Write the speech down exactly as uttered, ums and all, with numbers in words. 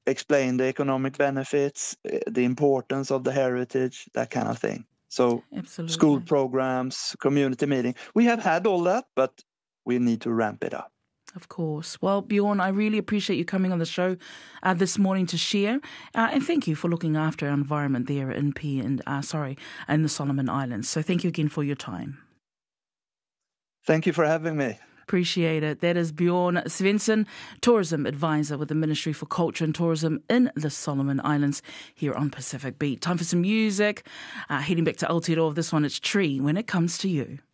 explain the economic benefits, uh, the importance of the heritage, that kind of thing. So Absolutely. school programs, community meeting. We have had all that, but we need to ramp it up. Of course. Well, Bjorn, I really appreciate you coming on the show uh, this morning to share. Uh, and thank you for looking after our environment there in P and uh, sorry, in the Solomon Islands. So thank you again for your time. Thank you for having me. Appreciate it. That is Bjorn Svensson, Tourism Advisor with the Ministry for Culture and Tourism in the Solomon Islands here on Pacific Beat. Time for some music. Uh, heading back to Aotearoa, this one, it's Tree When It Comes to You.